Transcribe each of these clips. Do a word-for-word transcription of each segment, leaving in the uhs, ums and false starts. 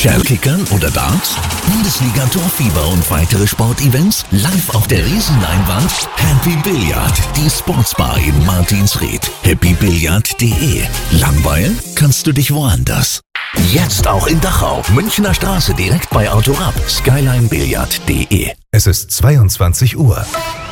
Shellkickern oder Darts? Bundesliga Torfieber und weitere Sportevents live auf der Riesenleinwand? Happy Billard, die Sportsbar in Martinsried. happy billard punkt de. Langweilen kannst du dich woanders. Jetzt auch in Dachau, Münchner Straße direkt bei Autorab. skyline billard punkt de. Es ist zweiundzwanzig Uhr.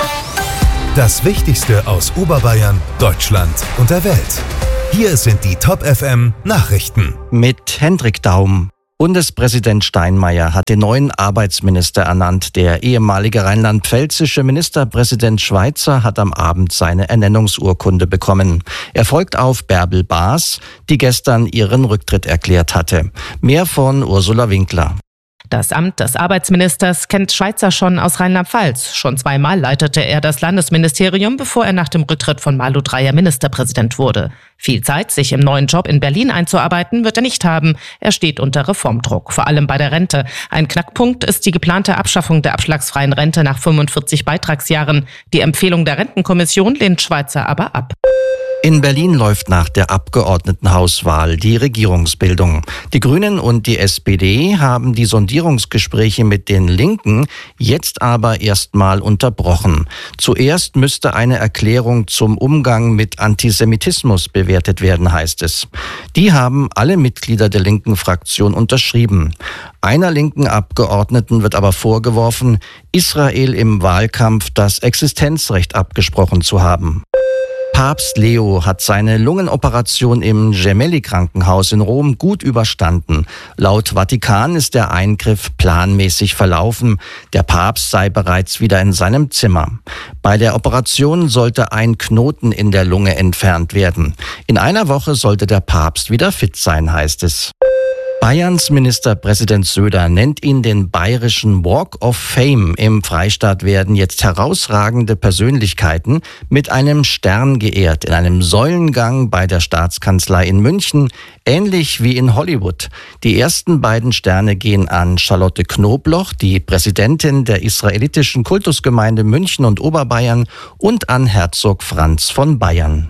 Das Wichtigste aus Oberbayern, Deutschland und der Welt. Hier sind die Top F M Nachrichten. Mit Hendrik Daum. Bundespräsident Steinmeier hat den neuen Arbeitsminister ernannt. Der ehemalige rheinland-pfälzische Ministerpräsident Schweizer hat am Abend seine Ernennungsurkunde bekommen. Er folgt auf Bärbel Baas, die gestern ihren Rücktritt erklärt hatte. Mehr von Ursula Winkler. Das Amt des Arbeitsministers kennt Schweizer schon aus Rheinland-Pfalz. Schon zweimal leitete er das Landesministerium, bevor er nach dem Rücktritt von Malu Dreyer Ministerpräsident wurde. Viel Zeit, sich im neuen Job in Berlin einzuarbeiten, wird er nicht haben. Er steht unter Reformdruck, vor allem bei der Rente. Ein Knackpunkt ist die geplante Abschaffung der abschlagsfreien Rente nach fünfundvierzig Beitragsjahren. Die Empfehlung der Rentenkommission lehnt Schweizer aber ab. In Berlin läuft nach der Abgeordnetenhauswahl die Regierungsbildung. Die Grünen und die S P D haben die Sondierungsgespräche mit den Linken jetzt aber erstmal unterbrochen. Zuerst müsste eine Erklärung zum Umgang mit Antisemitismus bewertet werden, heißt es. Die haben alle Mitglieder der linken Fraktion unterschrieben. Einer linken Abgeordneten wird aber vorgeworfen, Israel im Wahlkampf das Existenzrecht abgesprochen zu haben. Papst Leo hat seine Lungenoperation im Gemelli-Krankenhaus in Rom gut überstanden. Laut Vatikan ist der Eingriff planmäßig verlaufen. Der Papst sei bereits wieder in seinem Zimmer. Bei der Operation sollte ein Knoten in der Lunge entfernt werden. In einer Woche sollte der Papst wieder fit sein, heißt es. Bayerns Ministerpräsident Söder nennt ihn den bayerischen Walk of Fame. Im Freistaat werden jetzt herausragende Persönlichkeiten mit einem Stern geehrt, in einem Säulengang bei der Staatskanzlei in München, ähnlich wie in Hollywood. Die ersten beiden Sterne gehen an Charlotte Knobloch, die Präsidentin der israelitischen Kultusgemeinde München und Oberbayern, und an Herzog Franz von Bayern.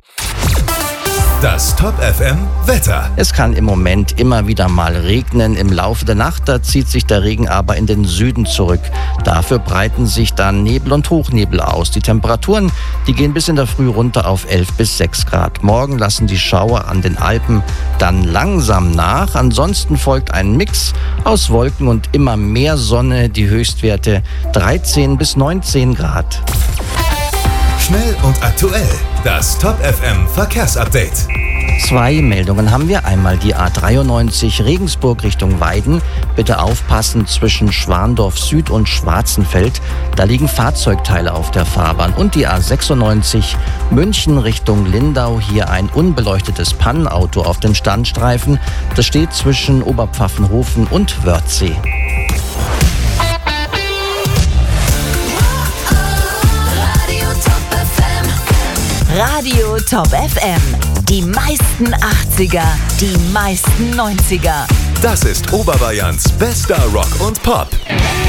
Das Top F M Wetter. Es kann im Moment immer wieder mal regnen. Im Laufe der Nacht, da zieht sich der Regen aber in den Süden zurück. Dafür breiten sich dann Nebel und Hochnebel aus. Die Temperaturen, die gehen bis in der Früh runter auf elf bis sechs Grad. Morgen lassen die Schauer an den Alpen dann langsam nach. Ansonsten folgt ein Mix aus Wolken und immer mehr Sonne. Die Höchstwerte dreizehn bis neunzehn Grad. Schnell und aktuell. Das Top F M Verkehrsupdate. Zwei Meldungen haben wir. Einmal die A dreiundneunzig Regensburg Richtung Weiden. Bitte aufpassen zwischen Schwandorf Süd und Schwarzenfeld. Da liegen Fahrzeugteile auf der Fahrbahn. Und die A sechsundneunzig München Richtung Lindau. Hier ein unbeleuchtetes Pannenauto auf dem Standstreifen. Das steht zwischen Oberpfaffenhofen und Wörthsee. Radio Top F M. Die meisten achtziger, die meisten neunziger. Das ist Oberbayerns bester Rock und Pop.